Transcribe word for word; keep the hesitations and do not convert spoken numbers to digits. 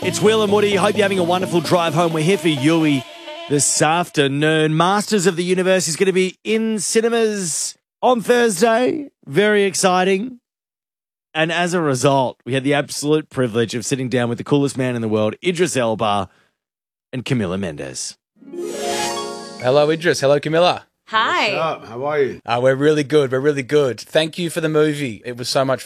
It's Will and Woody. Hope you're having a wonderful drive home. We're here for Yui this afternoon. Masters of the Universe is going to be in cinemas on Thursday. Very exciting. And as a result, we had the absolute privilege of sitting down with the coolest man in the world, Idris Elba and Camila Mendes. Hello, Idris. Hello, Camila. Hi. What's up? How are you? Uh, we're really good. We're really good. Thank you for the movie. It was so much